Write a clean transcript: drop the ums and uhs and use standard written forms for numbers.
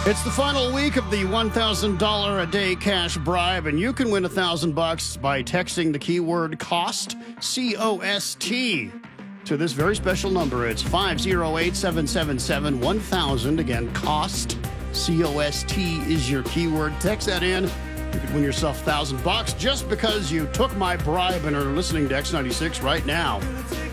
It's the final week of the $1,000 a day cash bribe, and you can win $1,000 by texting the keyword COST, C-O-S-T, to this very special number. It's 508-777-1000. Again, COST, C-O-S-T is your keyword. Text that in. You could win yourself $1,000 just because you took my bribe and are listening to X96 right now.